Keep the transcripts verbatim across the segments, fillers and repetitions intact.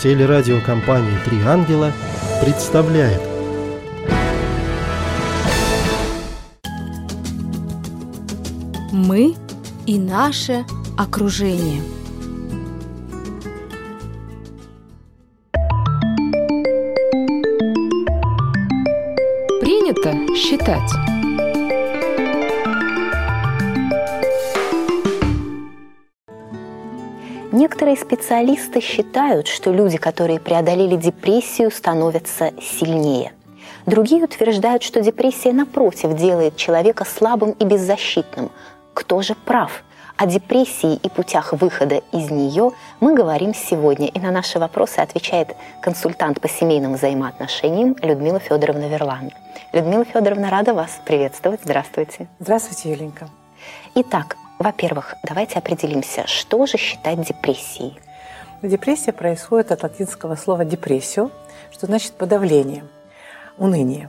Телерадиокомпания «Три ангела» представляет. Мы и наше окружение. Принято считать. Некоторые специалисты считают, что люди, которые преодолели депрессию, становятся сильнее. Другие утверждают, что депрессия, напротив, делает человека слабым и беззащитным. Кто же прав? О депрессии и путях выхода из нее мы говорим сегодня. И на наши вопросы отвечает консультант по семейным взаимоотношениям Людмила Федоровна Верлан. Людмила Федоровна, рада вас приветствовать. Здравствуйте. Здравствуйте, Юленька. Итак, во-первых, давайте определимся, что же считать депрессией. Депрессия происходит от латинского слова «депрессио», что значит подавление, уныние.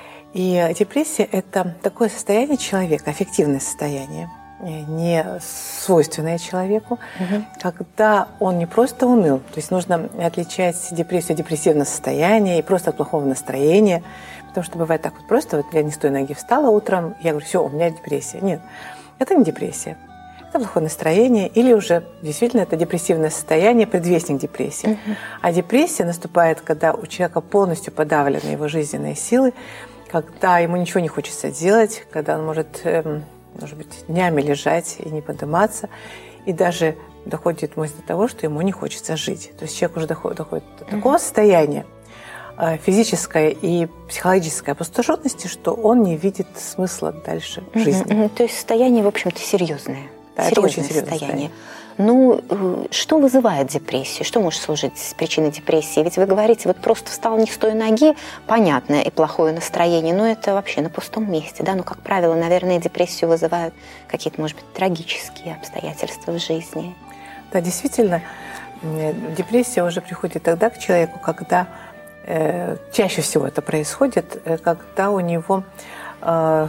И депрессия – это такое состояние человека, аффективное состояние, не свойственное человеку, угу. когда он не просто уныл, то есть нужно отличать депрессию от депрессивного состояния и просто от плохого настроения, потому что бывает так вот просто, вот я не с той ноги встала утром, я говорю, все, у меня депрессия. Нет, это не депрессия, это плохое настроение или уже действительно это депрессивное состояние, предвестник депрессии. Uh-huh. А депрессия наступает, когда у человека полностью подавлены его жизненные силы, когда ему ничего не хочется делать, когда он может, эм, может быть, днями лежать и не подниматься, и даже доходит мысль до того, что ему не хочется жить. То есть человек уже доходит, доходит до uh-huh. такого состояния э, физической и психологической опустошенности, что он не видит смысла дальше uh-huh. жизни. Uh-huh. То есть состояние, в общем-то, серьезное. Да, серьезное это очень серьезное состояние. Ну, что вызывает депрессию? Что может служить причиной депрессии? Ведь вы говорите, вот просто встал не с той ноги, понятно, и плохое настроение, но это вообще на пустом месте, да? Ну, как правило, наверное, депрессию вызывают какие-то, может быть, трагические обстоятельства в жизни. Да, действительно, депрессия уже приходит тогда к человеку, когда э, чаще всего это происходит, когда у него э,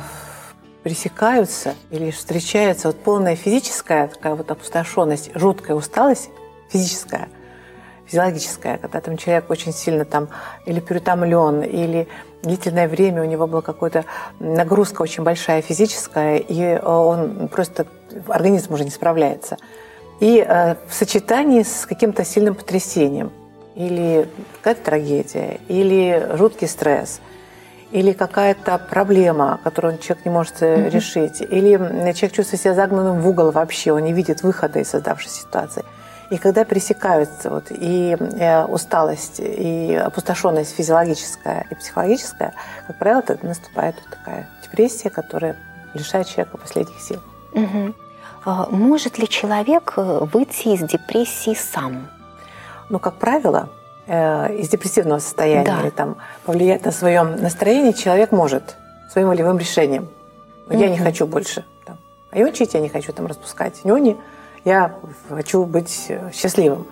пересекаются или встречается вот полная физическая такая вот опустошенность, жуткая усталость физическая, физиологическая, когда там человек очень сильно там или переутомлен, или длительное время у него была какая-то нагрузка очень большая физическая, и он просто, организм уже не справляется. И э, в сочетании с каким-то сильным потрясением, или какая-то трагедия, или жуткий стресс, или какая-то проблема, которую человек не может mm-hmm. решить, или человек чувствует себя загнанным в угол вообще, он не видит выхода из создавшейся ситуации. И когда пересекаются вот и усталость, и опустошенность физиологическая и психологическая, как правило, тогда наступает вот такая депрессия, которая лишает человека последних сил. Mm-hmm. Может ли человек выйти из депрессии сам? Ну, как правило, из депрессивного состояния да. или там, повлиять на свое настроение человек может своим волевым решением. Я mm-hmm. не хочу больше там, айончить, я не хочу там распускать нюни, я хочу быть счастливым.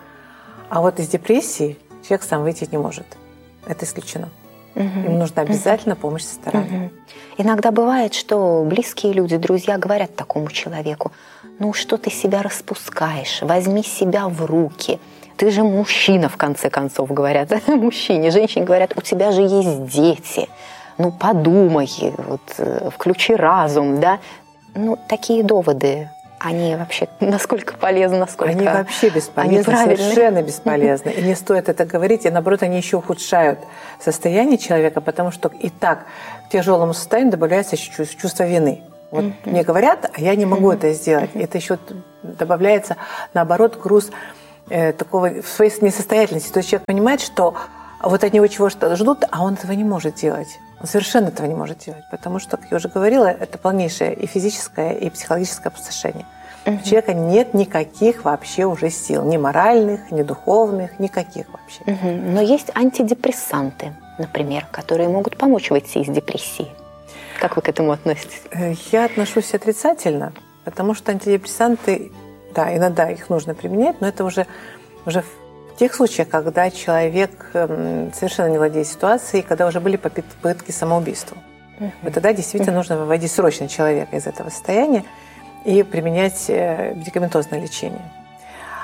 А вот из депрессии человек сам выйти не может. Это исключено. Mm-hmm. Ему нужна обязательно mm-hmm. помощь со стороны. Mm-hmm. Иногда бывает, что близкие люди, друзья говорят такому человеку, ну что ты себя распускаешь, возьми себя в руки. Ты же мужчина, в конце концов, говорят. Мужчине. Женщине говорят, у тебя же есть дети. Ну, подумай, вот, включи разум, да. Ну, такие доводы, они вообще насколько полезны, насколько они вообще бесполезны, совершенно бесполезны. И не стоит это говорить, и наоборот, они еще ухудшают состояние человека, потому что и так к тяжелому состоянию добавляется чувство вины. Вот mm-hmm. мне говорят, а я не могу mm-hmm. это сделать. Это еще добавляется, наоборот, груз такого в своей несостоятельности. То есть человек понимает, что вот от него чего-то ждут, а он этого не может делать. Он совершенно этого не может делать, потому что, как я уже говорила, это полнейшее и физическое, и психологическое опустошение. Угу. У человека нет никаких вообще уже сил, ни моральных, ни духовных, никаких вообще. Угу. Но есть антидепрессанты, например, которые могут помочь выйти из депрессии. Как вы к этому относитесь? Я отношусь отрицательно, потому что антидепрессанты, да, иногда их нужно применять, но это уже, уже в тех случаях, когда человек совершенно не владеет ситуацией, когда уже были попытки самоубийства. Uh-huh. Вот тогда действительно uh-huh. нужно выводить срочно человека из этого состояния и применять медикаментозное лечение.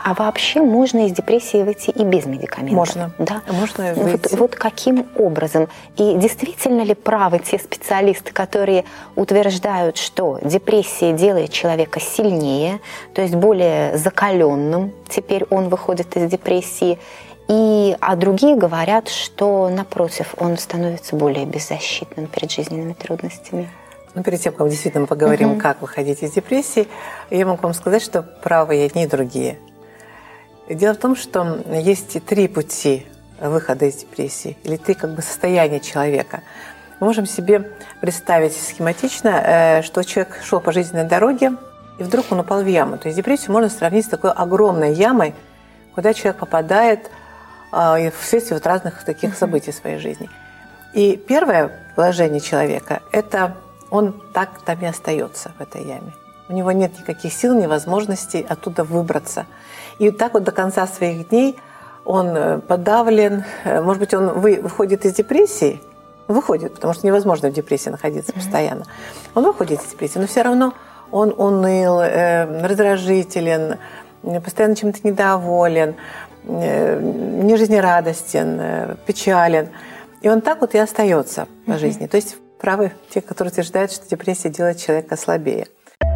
А вообще можно из депрессии выйти и без медикаментов? Можно. Да? Можно выйти. Вот, вот каким образом? И действительно ли правы те специалисты, которые утверждают, что депрессия делает человека сильнее, то есть более закаленным, теперь он выходит из депрессии, и, а другие говорят, что, напротив, он становится более беззащитным перед жизненными трудностями? Ну, перед тем, как действительно мы поговорим, угу. как выходить из депрессии, я могу вам сказать, что правы и одни, и другие. Дело в том, что есть три пути выхода из депрессии, или три как бы состояния человека. Мы можем себе представить схематично, что человек шел по жизненной дороге, и вдруг он упал в яму. То есть депрессию можно сравнить с такой огромной ямой, куда человек попадает вследствие вот разных таких uh-huh. событий в своей жизни. И первое положение человека – это он так там и остается в этой яме. У него нет никаких сил, ни возможностей оттуда выбраться. И так вот до конца своих дней он подавлен. Может быть, он выходит из депрессии, выходит, потому что невозможно в депрессии находиться uh-huh. постоянно. Он выходит из депрессии, но все равно он уныл, раздражителен, постоянно чем-то недоволен, не жизнерадостен, печален. И он так вот и остается по uh-huh. жизни. То есть правы те, которые утверждают, что депрессия делает человека слабее.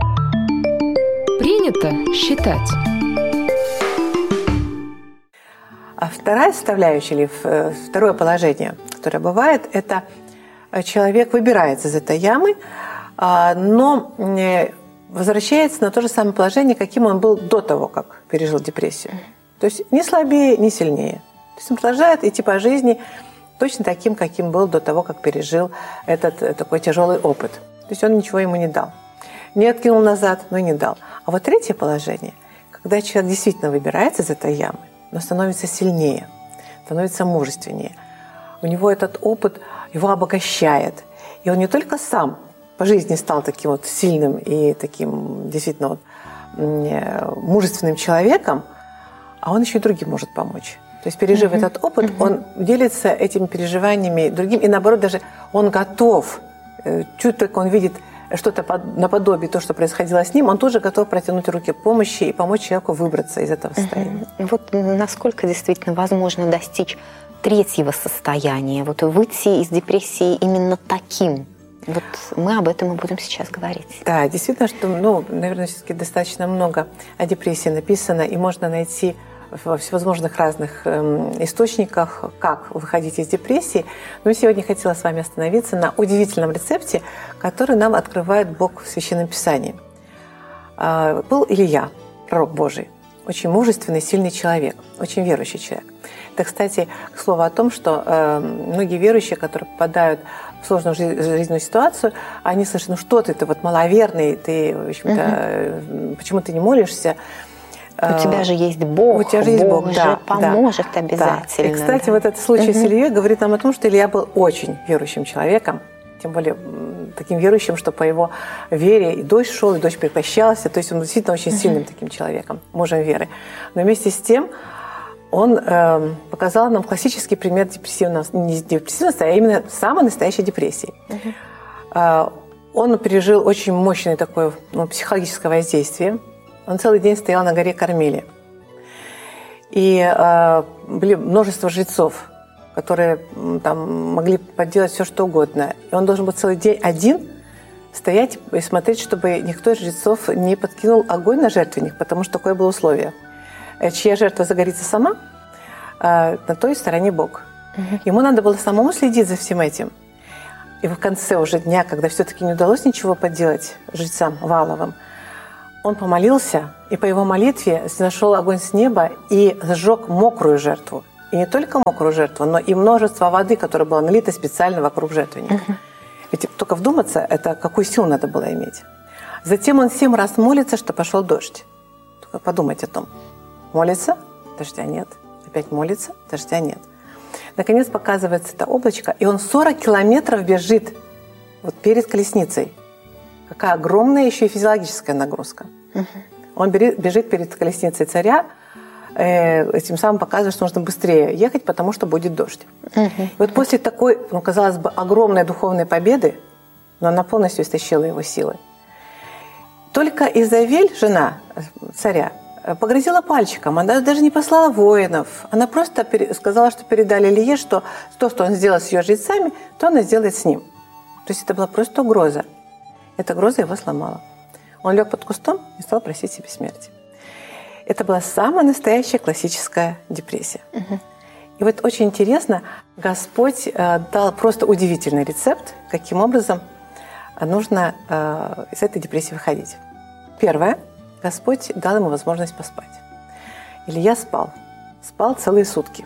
Принято считать. А вторая составляющая, или второе положение, которое бывает, это человек выбирается из этой ямы, но возвращается на то же самое положение, каким он был до того, как пережил депрессию. То есть не слабее, не сильнее. То есть он продолжает идти по жизни точно таким, каким был до того, как пережил этот такой тяжелый опыт. То есть он ничего ему не дал. Не откинул назад, но и не дал. А вот третье положение, когда человек действительно выбирается из этой ямы, но становится сильнее, становится мужественнее. У него этот опыт его обогащает. И он не только сам по жизни стал таким вот сильным и таким действительно вот мужественным человеком, а он еще и другим может помочь. То есть, пережив mm-hmm. этот опыт, mm-hmm. он делится этими переживаниями другим, и наоборот, даже он готов, чуть только он видит что-то наподобие того, что происходило с ним, он тоже готов протянуть руки помощи и помочь человеку выбраться из этого состояния. Mm-hmm. Вот насколько действительно возможно достичь третьего состояния, вот выйти из депрессии именно таким? Вот мы об этом и будем сейчас говорить. Да, действительно, что, ну, наверное, все-таки достаточно много о депрессии написано, и можно найти во всевозможных разных э, источниках, как выходить из депрессии. Но сегодня хотела с вами остановиться на удивительном рецепте, который нам открывает Бог в Священном Писании. Э, был Илья, пророк Божий, очень мужественный, сильный человек, очень верующий человек. Это, кстати, к слову о том, что э, многие верующие, которые попадают в сложную жизненную ситуацию, они слышат: ну что ты, ты вот маловерный, ты, в общем-то, угу. почему ты не молишься? У тебя же есть Бог, у тебя же есть Бог, Бог да, же поможет да, обязательно. Да. И, кстати, да. вот этот случай угу. с Ильей говорит нам о том, что Илья был очень верующим человеком, тем более таким верующим, что по его вере и дождь шел, и дождь прекращался, то есть он действительно очень угу. сильным таким человеком, мужем веры. Но вместе с тем он э, показал нам классический пример депрессивного, не депрессивности, а именно самой настоящей депрессии. Угу. Э, он пережил очень мощное такое ну, психологическое воздействие. Он целый день стоял на горе Кармеле. И э, были множество жрецов, которые там могли подделать все, что угодно. И он должен был целый день один стоять и смотреть, чтобы никто из жрецов не подкинул огонь на жертвенник, потому что такое было условие. Чья жертва загорится сама, э, на той стороне Бог. Угу. Ему надо было самому следить за всем этим. И в конце уже дня, когда все-таки не удалось ничего подделать жрецам Вааловым, он помолился, и по его молитве сношел огонь с неба и сжег мокрую жертву. И не только мокрую жертву, но и множество воды, которая была налита специально вокруг жертвенника. Uh-huh. Ведь только вдуматься, это какую силу надо было иметь. Затем он семь раз молится, что пошел дождь. Только подумайте о том. Молится, дождя нет. Опять молится, дождя нет. Наконец показывается это облачко, и он сорок километров бежит вот перед колесницей. Какая огромная еще и физиологическая нагрузка. Uh-huh. Он бежит перед колесницей царя, э, этим самым показывает, что нужно быстрее ехать, потому что будет дождь. Uh-huh. И вот после такой, ну, казалось бы, огромной духовной победы, но она полностью истощила его силы, только Изавель, жена царя, погрозила пальчиком, она даже не послала воинов. Она просто сказала, что передали Илье, что то, что он сделал с ее жрецами, то она сделает с ним. То есть это была просто угроза. Эта угроза его сломала. Он лег под кустом и стал просить себе смерти. Это была самая настоящая классическая депрессия. Угу. И вот очень интересно, Господь э, дал просто удивительный рецепт, каким образом нужно э, из этой депрессии выходить. Первое. Господь дал ему возможность поспать. Илья спал. Спал целые сутки.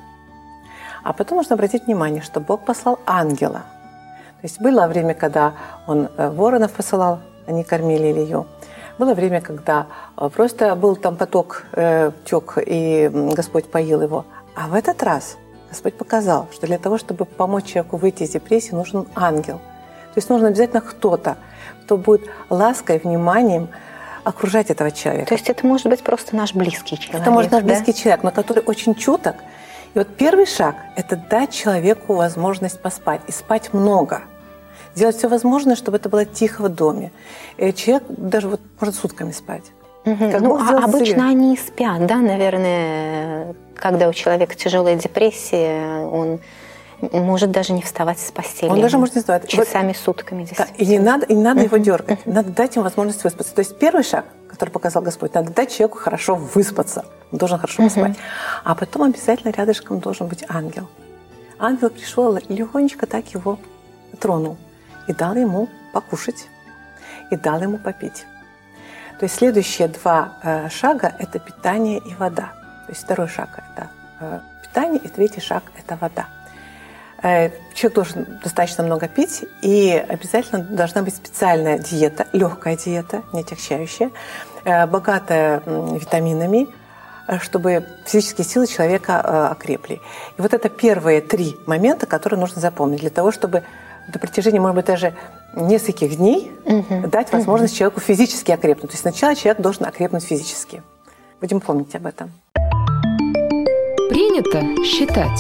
А потом нужно обратить внимание, что Бог послал ангела. То есть было время, когда он воронов посылал, они кормили Илью. Было время, когда просто был там поток, э, тек, и Господь поил его. А в этот раз Господь показал, что для того, чтобы помочь человеку выйти из депрессии, нужен ангел. То есть нужно обязательно кто-то, кто будет лаской, вниманием окружать этого человека. То есть это может быть просто наш близкий человек. Это может быть наш да? близкий человек, но который очень чуток. И вот первый шаг – это дать человеку возможность поспать. И спать много. Делать все возможное, чтобы это было тихо в доме. И человек даже вот может сутками спать. Угу. Ну, а обычно они и спят, да, наверное, когда у человека тяжелая депрессия, он может даже не вставать с постели. Он даже может не вставать. Часами, вот, сутками. Да, и не надо, и не надо uh-huh. его дергать. Uh-huh. Надо дать ему возможность выспаться. То есть первый шаг, который показал Господь, надо дать человеку хорошо выспаться. Он должен хорошо uh-huh. поспать. А потом обязательно рядышком должен быть ангел. Ангел пришел, легонечко так его тронул. И дал ему покушать. И дал ему попить. То есть следующие два э, шага – это питание и вода. То есть второй шаг – это э, питание, и третий шаг – это вода. Человек должен достаточно много пить, и обязательно должна быть специальная диета, легкая диета, не отягчающая, богатая витаминами, чтобы физические силы человека окрепли. И вот это первые три момента, которые нужно запомнить для того, чтобы на протяжении, может быть, даже нескольких дней угу. дать возможность угу. человеку физически окрепнуть. То есть сначала человек должен окрепнуть физически. Будем помнить об этом. Принято считать.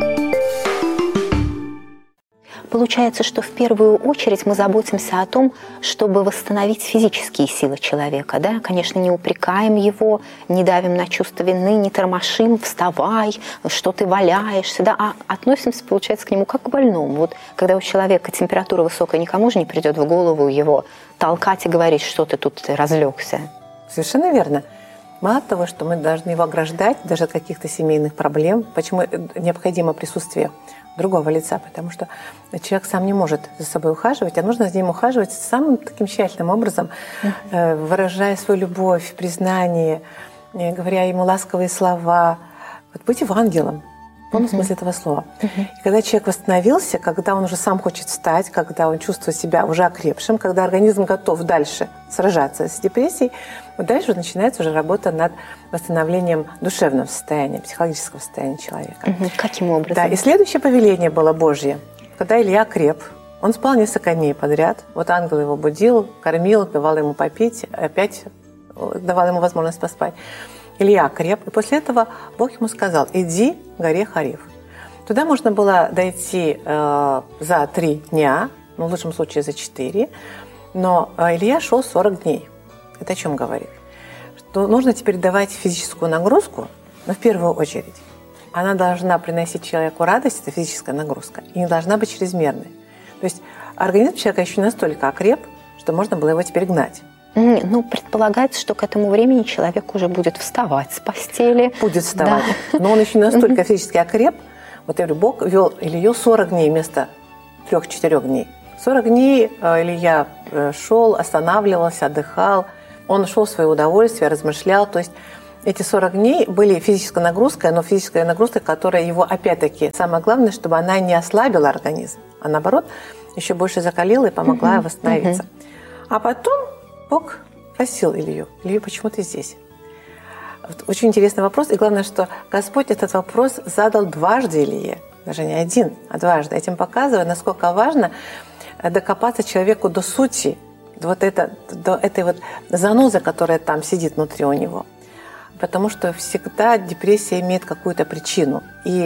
Получается, что в первую очередь мы заботимся о том, чтобы восстановить физические силы человека. Да? Конечно, не упрекаем его, не давим на чувство вины, не тормошим, вставай, что ты валяешься, да? А относимся, получается, к нему как к больному. Вот, когда у человека температура высокая, никому же не придет в голову его толкать и говорить, что ты тут разлегся. Совершенно верно. Мало того, что мы должны его ограждать даже от каких-то семейных проблем, почему необходимо присутствие другого лица, потому что человек сам не может за собой ухаживать, а нужно за ним ухаживать самым таким тщательным образом, э, выражая свою любовь, признание, э, говоря ему ласковые слова. Вот быть евангелом, в полном uh-huh. смысле этого слова. Uh-huh. И когда человек восстановился, когда он уже сам хочет встать, когда он чувствует себя уже окрепшим, когда организм готов дальше сражаться с депрессией, вот дальше начинается уже работа над восстановлением душевного состояния, психологического состояния человека. Uh-huh. Каким образом? Да, и следующее повеление было Божье. Когда Илья окреп, он спал несколько дней подряд. Вот ангел его будил, кормил, давал ему попить, опять давал ему возможность поспать. Илья окреп, и после этого Бог ему сказал: иди к горе Хорев. Туда можно было дойти э, за три дня, ну, в лучшем случае за четыре, но э, Илья шел сорок дней. Это о чем говорит? Что нужно теперь давать физическую нагрузку, но в первую очередь она должна приносить человеку радость, это физическая нагрузка, и не должна быть чрезмерной. То есть организм человека еще не настолько окреп, что можно было его теперь гнать. Ну, предполагается, что к этому времени человек уже будет вставать с постели. Будет вставать. Да. Но он еще не настолько физически окреп. Вот я говорю, Бог вел Илью сорок дней вместо трех-четырех дней. сорок дней Илья шел, останавливался, отдыхал. Он шел в свое удовольствие, размышлял. То есть эти сорок дней были физической нагрузкой, но физическая нагрузка, которая его, опять-таки, самое главное, чтобы она не ослабила организм, а наоборот, еще больше закалила и помогла uh-huh. восстановиться. Uh-huh. А потом Бог просил Илью: Илью, почему ты здесь? Вот очень интересный вопрос. И главное, что Господь этот вопрос задал дважды Илье. Даже не один, а дважды. Этим показывая, насколько важно докопаться человеку до сути, вот это, до этой вот занозы, которая там сидит внутри у него. Потому что всегда депрессия имеет какую-то причину.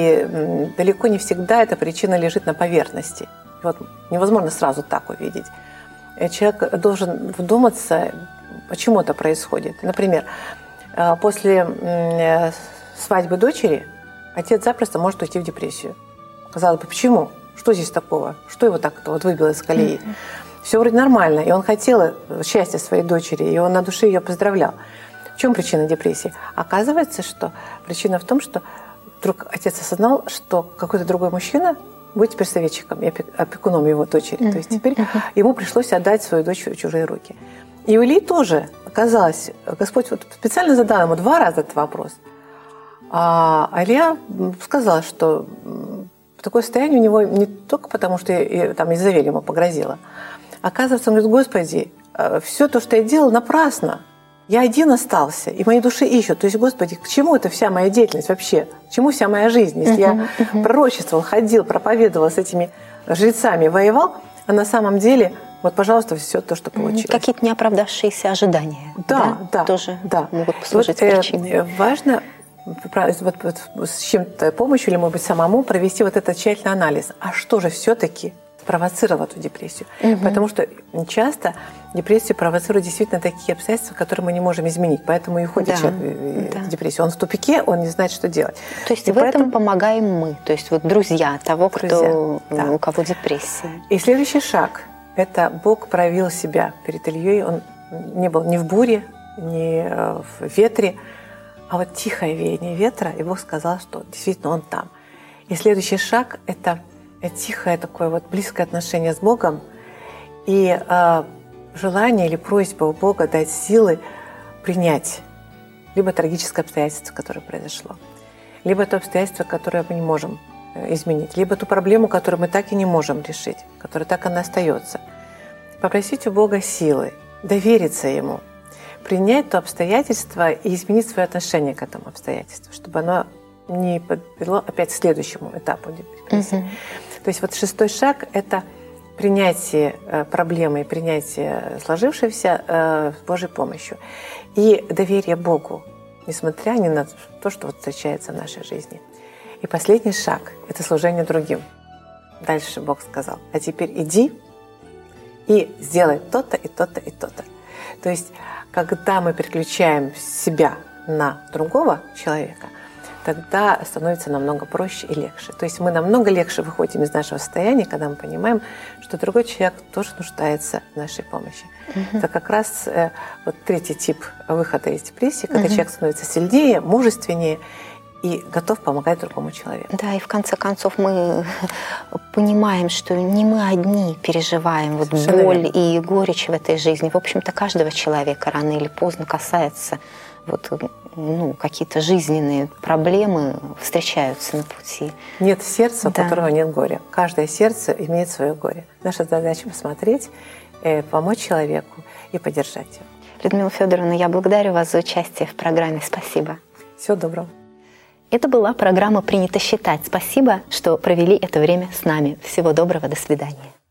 И далеко не всегда эта причина лежит на поверхности. И вот невозможно сразу так увидеть. Человек должен вдуматься, почему это происходит. Например, после свадьбы дочери отец запросто может уйти в депрессию. Казалось бы, почему? Что здесь такого? Что его так вот выбило из колеи? Mm-hmm. Все вроде нормально, и он хотел счастья своей дочери, и он на душе ее поздравлял. В чем причина депрессии? Оказывается, что причина в том, что вдруг отец осознал, что какой-то другой мужчина будет теперь советчиком и опекуном его дочери. Mm-hmm. То есть теперь mm-hmm. ему пришлось отдать свою дочь в чужие руки. И у Ильи тоже оказалось, Господь вот специально задал ему два раза этот вопрос. А Илья сказал, что такое состояние у него не только потому, что там Изавель ему погрозила. Оказывается, он говорит: Господи, все то, что я делал, напрасно. Я один остался, и моей души ищут. То есть, Господи, к чему эта вся моя деятельность вообще? К чему вся моя жизнь? Если uh-huh, я uh-huh. пророчествовал, ходил, проповедовал с этими жрецами, воевал, а на самом деле, вот, пожалуйста, все то, что получилось. Какие-то неоправдавшиеся ожидания. Да, да, да. Тоже да. могут послужить вот, причиной. Э, важно вот, вот, с чем-то помощью или, может быть, самому провести вот этот тщательный анализ. А что же все-таки спровоцировало эту депрессию? Угу. Потому что часто депрессию провоцируют действительно такие обстоятельства, которые мы не можем изменить. Поэтому и уходит да. человек в да. депрессию. Он в тупике, он не знает, что делать. То есть и в поэтому... этом помогаем мы, то есть вот друзья того, друзья, кто, да. у кого депрессия. И следующий шаг – это Бог проявил себя перед Ильей. Он не был ни в буре, ни в ветре, а вот тихое веяние ветра, и Бог сказал, что действительно Он там. И следующий шаг – это тихое такое вот близкое отношение с Богом и э, желание или просьба у Бога дать силы принять либо трагическое обстоятельство, которое произошло, либо то обстоятельство, которое мы не можем изменить, либо ту проблему, которую мы так и не можем решить, которая так и остается. Попросить у Бога силы, довериться Ему, принять то обстоятельство и изменить свое отношение к этому обстоятельству, чтобы оно не подвело опять к следующему этапу депрессии. Mm-hmm. То есть вот шестой шаг – это принятие проблемы и принятие сложившегося с Божьей помощью. И доверие Богу, несмотря ни на то, что вот встречается в нашей жизни. И последний шаг – это служение другим. Дальше Бог сказал: а теперь иди и сделай то-то, и то-то, и то-то. То есть когда мы переключаем себя на другого человека, тогда становится намного проще и легче. То есть мы намного легче выходим из нашего состояния, когда мы понимаем, что другой человек тоже нуждается в нашей помощи. Uh-huh. Это как раз э, вот третий тип выхода из депрессии, когда uh-huh. человек становится сильнее, мужественнее и готов помогать другому человеку. Да, и в конце концов мы понимаем, что не мы одни переживаем вот боль верно. И горечь в этой жизни. В общем-то, каждого человека рано или поздно касается вот, ну, какие-то жизненные проблемы встречаются на пути. Нет сердца, да. у которого нет горя. Каждое сердце имеет свое горе. Наша задача посмотреть, помочь человеку и поддержать его. Людмила Федоровна, я благодарю вас за участие в программе. Спасибо. Всего доброго. Это была программа «Принято считать». Спасибо, что провели это время с нами. Всего доброго, до свидания.